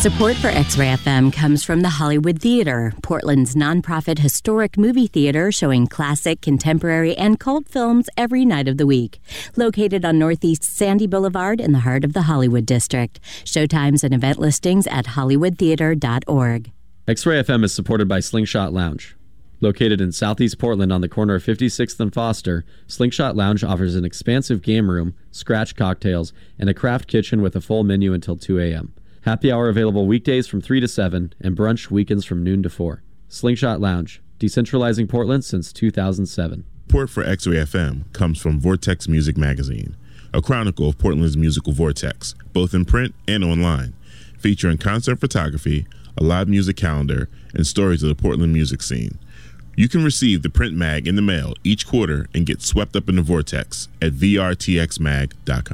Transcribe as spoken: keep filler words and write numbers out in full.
Support for X-Ray F M comes from the Hollywood Theater, Portland's nonprofit historic movie theater showing classic, contemporary, and cult films every night of the week. Located on Northeast Sandy Boulevard in the heart of the Hollywood District. Showtimes and event listings at hollywood theater dot org. X-Ray F M is supported by Slingshot Lounge. Located in Southeast Portland on the corner of fifty-sixth and Foster, Slingshot Lounge offers an expansive game room, scratch cocktails, and a craft kitchen with a full menu until two a.m. Happy hour available weekdays from three to seven and brunch weekends from noon to four. Slingshot Lounge, decentralizing Portland since two thousand seven. Support for X-Ray F M comes from Vortex Music Magazine, a chronicle of Portland's musical vortex, both in print and online, featuring concert photography, a live music calendar, and stories of the Portland music scene. You can receive the print mag in the mail each quarter and get swept up in the vortex at v r t x mag dot com.